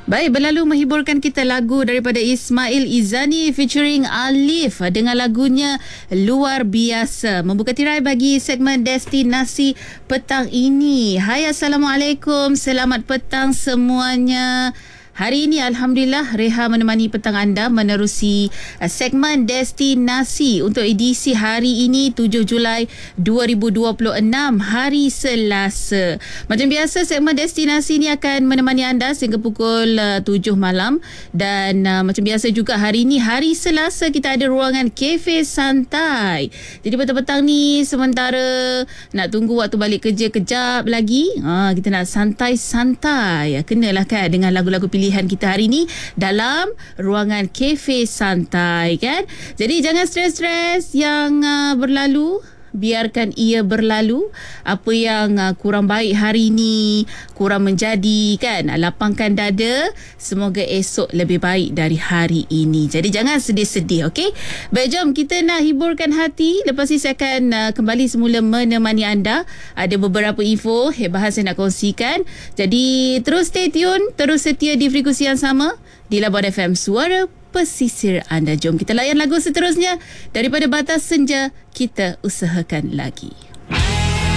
Baik, berlalu menghiburkan kita lagu daripada Ismail Izani featuring Alif dengan lagunya Luar Biasa. Membuka tirai bagi segmen Destinasi petang ini. Hai, Assalamualaikum. Selamat petang semuanya. Hari ini Alhamdulillah Reha menemani petang anda menerusi segmen Destinasi untuk edisi hari ini 7 Julai 2026, hari Selasa. Macam biasa, segmen Destinasi ini akan menemani anda sehingga pukul 7 malam. Dan macam biasa juga hari ini hari Selasa kita ada ruangan Cafe Santai. Jadi petang-petang ni sementara nak tunggu waktu balik kerja kejap lagi, kita nak santai-santai. Kenalah kan dengan lagu-lagu pilihan kita hari ni dalam ruangan Cafe Santai, kan? Jadi jangan stres-stres yang berlalu, biarkan ia berlalu. Apa yang kurang baik hari ni, kurang menjadi, kan? Lapangkan dada, semoga esok lebih baik dari hari ini. Jadi jangan sedih-sedih, okey? Baik, jom kita nak hiburkan hati. Lepas ni saya akan kembali semula menemani anda. Ada beberapa info hebat saya nak kongsikan. Jadi terus stay tune, terus setia di frekuensi yang sama di Labuan FM, suara pesisir anda. Jom kita layan lagu seterusnya daripada Batas Senja, Kita Usahakan Lagi.